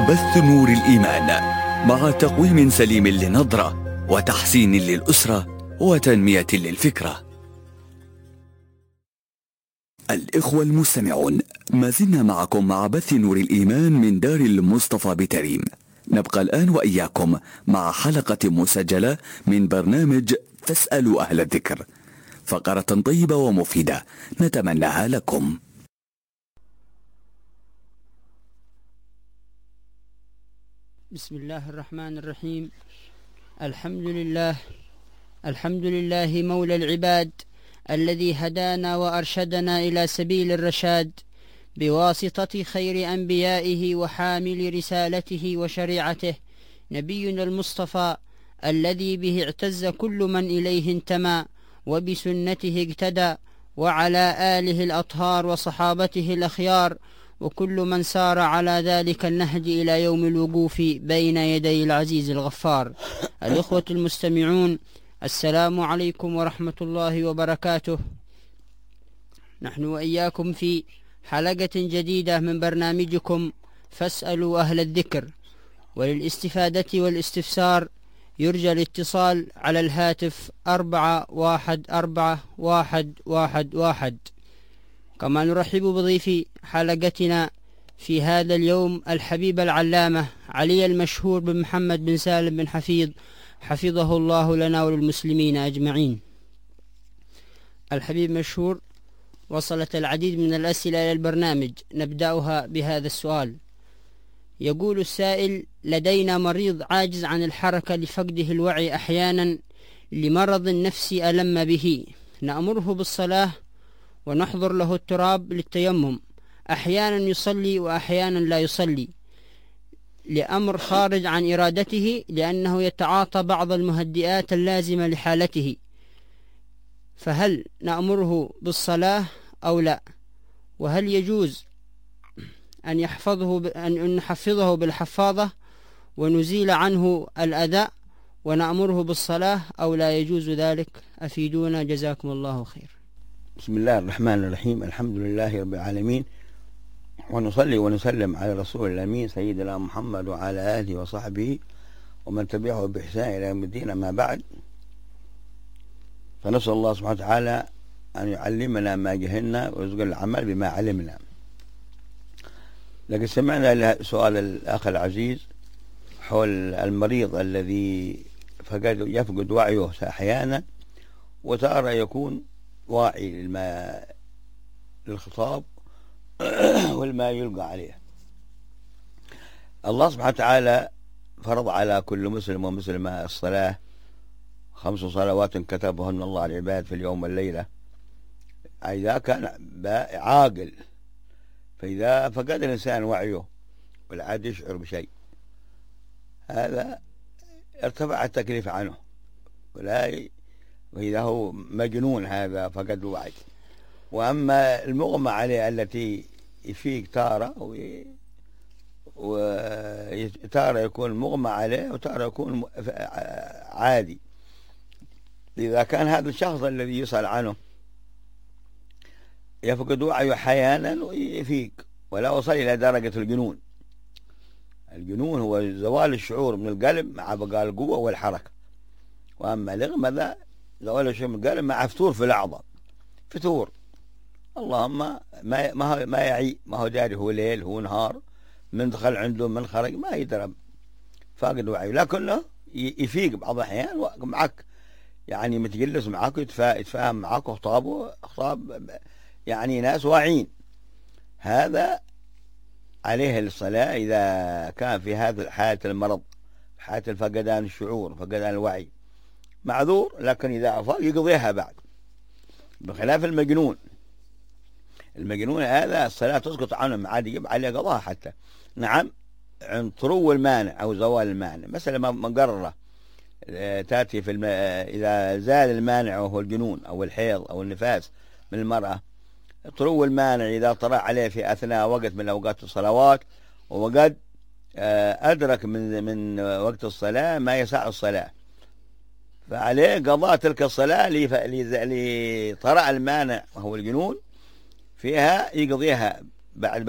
بث نور الإيمان مع تقويم سليم للنظرة وتحسين للأسرة وتنمية للفكرة. الإخوة المستمعون، ما زلنا معكم مع بث نور الإيمان من دار المصطفى بتريم. نبقى الآن وإياكم مع حلقة مسجلة من برنامج فاسألوا أهل الذكر، فقرة طيبة ومفيدة نتمناها لكم. بسم الله الرحمن الرحيم. الحمد لله مولى العباد الذي هدانا وأرشدنا إلى سبيل الرشاد بواسطة خير أنبيائه وحامل رسالته وشريعته نبينا المصطفى الذي به اعتز كل من إليه انتمى وبسنته اقتدى، وعلى آله الأطهار وصحابته الأخيار وكل من سار على ذلك النهج إلى يوم الوقوف بين يدي العزيز الغفار. الإخوة المستمعون، السلام عليكم ورحمة الله وبركاته. نحن وإياكم في حلقة جديدة من برنامجكم فاسألوا أهل الذكر، وللاستفادة والاستفسار يرجى الاتصال على الهاتف 414111. كما نرحب بضيف حلقتنا في هذا اليوم الحبيب العلامة علي المشهور بن محمد بن سالم بن حفيظ، حفظه الله لنا وللمسلمين أجمعين. الحبيب مشهور، وصلت العديد من الأسئلة إلى البرنامج، نبدأها بهذا السؤال. يقول السائل: لدينا مريض عاجز عن الحركة لفقده الوعي أحيانا لمرض نفسي ألم به، نأمره بالصلاة ونحضر له التراب للتيمم، أحيانا يصلي وأحيانا لا يصلي، لأمر خارج عن إرادته لأنه يتعاطى بعض المهدئات اللازمة لحالته، فهل نأمره بالصلاة أو لا؟ وهل يجوز أن نحفظه بالحفاظة ونزيل عنه الأذى ونأمره بالصلاة أو لا يجوز ذلك؟ أفيدونا جزاكم الله خير. بسم الله الرحمن الرحيم. الحمد لله رب العالمين، ونصلي ونسلم على رسول الأمين سيدنا محمد وعلى آله وصحبه ومن تبعه بإحسان إلى يوم الدين. أما بعد، فنسأل الله سبحانه وتعالى أن يعلمنا ما جهلنا ويرزقنا العمل بما علمنا. لكن سمعنا سؤال الأخ العزيز حول المريض الذي يفقد وعيه أحيانا وتارة يكون واعي للخطاب والما يلقى عليه. الله سبحانه وتعالى فرض على كل مسلم ومسلمة الصلاة، 5 صلوات كتبهن الله على العباد في اليوم والليلة، إذا كان عاقل. فإذا فقد الإنسان وعيه ولا عاد يشعر بشيء، هذا ارتفع التكليف عنه، وإذا هو مجنون هذا فقد الوعي. وأما المغمى عليه التي يفيق تارة وتارة يكون مغمى عليه وتارة يكون عادي، إذا كان هذا الشخص الذي يسأل عنه يفقد وعيه أحيانا ويفيق ولا وصل إلى درجة الجنون. الجنون هو زوال الشعور من القلب مع بقاء القوة والحركة، وأما الإغمى ذا زوال الشعور من القلب مع فتور في الأعضاء، فتور. اللهم ما يعي، ما هو داري هو ليل هو نهار، من دخل عنده من خرج ما يدرب، فاقد وعيه. لكنه يفيق بعض الأحيان معك، يعني متجلس معك يتفاهم معك خطاب يعني ناس واعين. هذا عليه الصلاة إذا كان في هذا حالة المرض، حالة الفقدان الشعور، فقدان الوعي، معذور. لكن إذا أفاق يقضيها بعد، بخلاف المجنون. المجنون هذا الصلاة تسقط عنه، ما عاد يجب عليه قضاها حتى. نعم، عند طرو المانع أو زوال المانع، مثلا مقررة تأتي في إذا زال المانع وهو الجنون أو الحيض أو النفاس من المرأة، طرو المانع إذا طرأ عليه في أثناء وقت من أوقات الصلوات وقد أدرك من وقت الصلاة ما يسع الصلاة، فعليه قضاء تلك الصلاة لطرأ المانع وهو الجنون فيها، يقضيها بعد